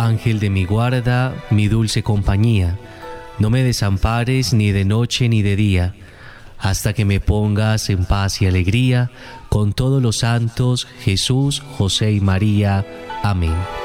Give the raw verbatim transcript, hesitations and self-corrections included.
ángel de mi guarda, mi dulce compañía, no me desampares ni de noche ni de día, hasta que me pongas en paz y alegría, con todos los santos, Jesús, José y María. Amén.